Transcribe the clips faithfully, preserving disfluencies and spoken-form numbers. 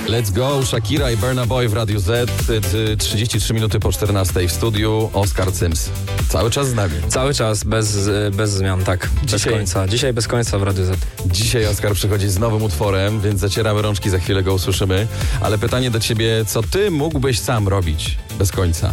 Let's go, Shakira i Burna Boy w Radiu Z. trzydzieści trzy minuty po czternastej w studiu. Oskar Cyms. Cały czas z nami. Cały czas, bez, bez zmian, tak. Bez Dzisiaj- końca. Dzisiaj bez końca w Radiu Z. Dzisiaj Oskar przychodzi z nowym utworem, więc zacieramy rączki, za chwilę go usłyszymy. Ale pytanie do ciebie, co ty mógłbyś sam robić bez końca?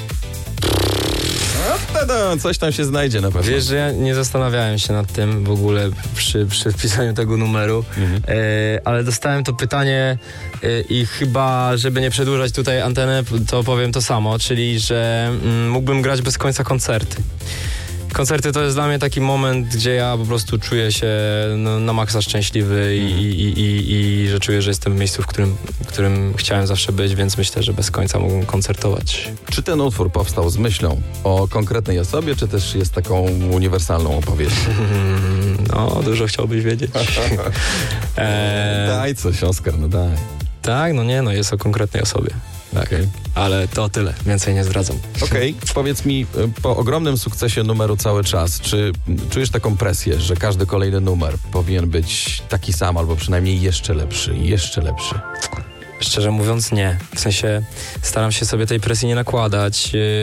No, to, to, coś tam się znajdzie na pewno. Wiesz, że ja nie zastanawiałem się nad tym w ogóle przy, przy wpisaniu tego numeru, Mhm. e, ale dostałem to pytanie e, i chyba, żeby nie przedłużać tutaj antenę, to powiem to samo, czyli, że mm, mógłbym grać bez końca koncerty. Koncerty to jest dla mnie taki moment, gdzie ja po prostu czuję się no, na maksa szczęśliwy i, Mhm. i, i, i, i że czuję, że jestem w miejscu, w którym, w którym chciałem zawsze być, więc myślę, że bez końca mógłbym koncertować. Czy ten utwór powstał z myślą o konkretnej osobie, czy też jest taką uniwersalną opowieścią? No, dużo chciałbyś wiedzieć. Eee, Daj coś, Oskar, no daj. tak, no nie, no jest o konkretnej osobie. Tak, Okej. ale to tyle, więcej nie zdradzam. Okej, powiedz mi, y, po ogromnym sukcesie numeru Cały Czas, czy czujesz taką presję, że każdy kolejny numer powinien być taki sam, albo przynajmniej jeszcze lepszy, jeszcze lepszy? Szczerze mówiąc nie, w sensie staram się sobie tej presji nie nakładać, yy,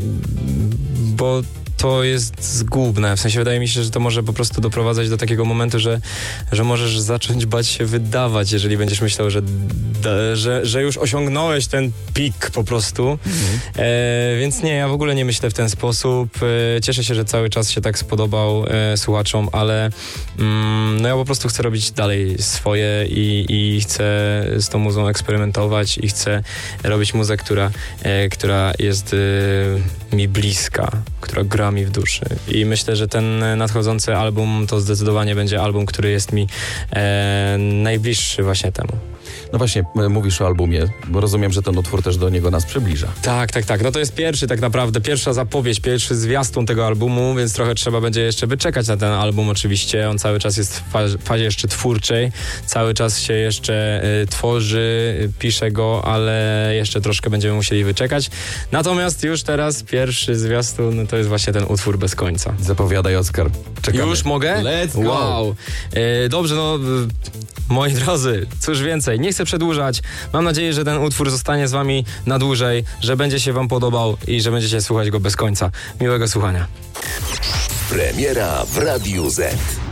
bo to jest zgubne, w sensie wydaje mi się, że to może po prostu doprowadzać do takiego momentu, że, że możesz zacząć bać się wydawać, jeżeli będziesz myślał, że, da, że, że już osiągnąłeś ten pik po prostu, Mhm. e, więc nie, ja w ogóle nie myślę w ten sposób, e, cieszę się, że cały czas się tak spodobał e, słuchaczom, ale mm, no ja po prostu chcę robić dalej swoje i, i chcę z tą muzą eksperymentować i chcę robić muzę, która, e, która jest e, mi bliska, która gra mi w duszy. I myślę, że ten nadchodzący album to zdecydowanie będzie album, który jest mi e, najbliższy właśnie temu. No właśnie, y, mówisz o albumie, bo rozumiem, że ten utwór też do niego nas przybliża. Tak, tak, tak. No to jest pierwszy tak naprawdę, pierwsza zapowiedź, pierwszy zwiastun tego albumu, więc trochę trzeba będzie jeszcze wyczekać na ten album oczywiście. On cały czas jest w fa- fazie jeszcze twórczej, cały czas się jeszcze y, tworzy, y, pisze go, ale jeszcze troszkę będziemy musieli wyczekać. Natomiast już teraz pierwszy zwiastun to jest właśnie ten utwór bez końca. Zapowiadaj, Oskar. Czekamy. Już mogę? Let's go. Wow. E, dobrze, no... y, Moi drodzy, cóż więcej, nie chcę przedłużać. Mam nadzieję, że ten utwór zostanie z wami na dłużej, że będzie się wam podobał i że będziecie słuchać go bez końca. Miłego słuchania. Premiera w Radiu Z.